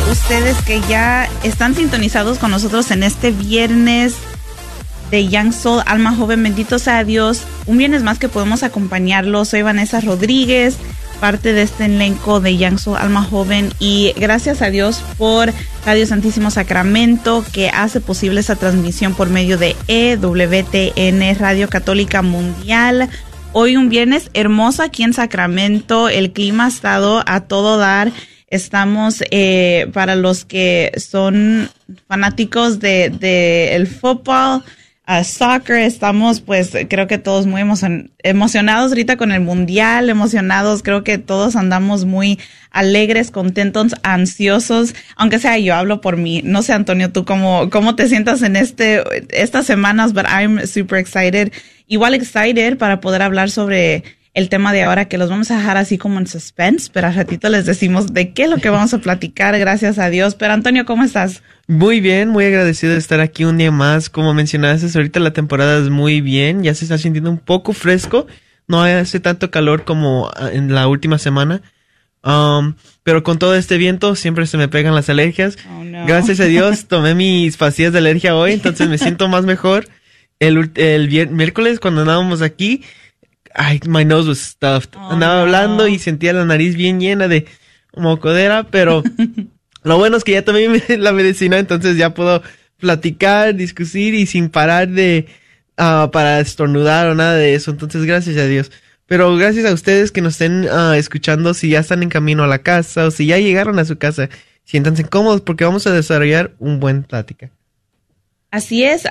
ustedes que ya están sintonizados con nosotros en este viernes de Young Soul, Alma Joven. Bendito sea Dios, un viernes más que podemos acompañarlos. Soy Vanessa Rodríguez, parte de este elenco de Young Soul, Alma Joven, y gracias a Dios por Radio Santísimo Sacramento, que hace posible esa transmisión por medio de EWTN, Radio Católica Mundial. Hoy un viernes hermoso aquí en Sacramento, el clima ha estado a todo dar. Estamos, para los que son fanáticos de el fútbol, soccer, estamos pues creo que todos muy emocionados ahorita con el mundial, emocionados, creo que todos andamos muy alegres, contentos, ansiosos, aunque sea yo hablo por mí, no sé Antonio, tú cómo te sientas en estas semanas, but I'm super excited, igual excited para poder hablar sobre el tema de ahora, que los vamos a dejar así como en suspense, pero al ratito les decimos de qué es lo que vamos a platicar, gracias a Dios. Pero Antonio, ¿cómo estás? Muy bien, muy agradecido de estar aquí un día más. Como mencionaste, ahorita la temporada es muy bien, ya se está sintiendo un poco fresco, no hace tanto calor como en la última semana, pero con todo este viento siempre se me pegan las alergias. Oh, no. Gracias a Dios tomé mis pastillas de alergia hoy, entonces me siento más mejor. El miércoles cuando andábamos aquí, my nose was stuffed. Andaba hablando y sentía la nariz bien llena de mocodera, pero lo bueno es que ya tomé la medicina, entonces ya puedo platicar, discutir y sin parar para estornudar o nada de eso. Entonces, gracias a Dios. Pero gracias a ustedes que nos estén escuchando, si ya están en camino a la casa o si ya llegaron a su casa, siéntanse cómodos porque vamos a desarrollar un buen plática. Así es.